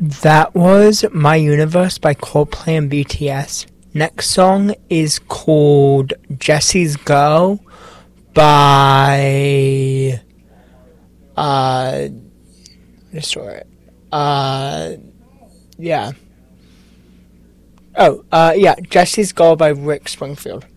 That was My Universe by Coldplay and BTS. Next song is called Jesse's Girl by restore it. Yeah. Jesse's Girl by Rick Springfield.